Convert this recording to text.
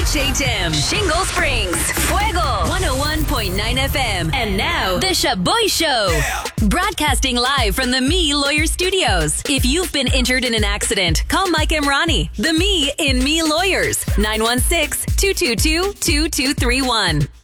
HHM, Shingle Springs, Fuego, 101.9 FM. And now, The Shaboy Show. Yeah. Broadcasting live from the Me Lawyer Studios. If you've been injured in an accident, call Mike and Ronnie, the Me in Me Lawyers, 916-222-2231.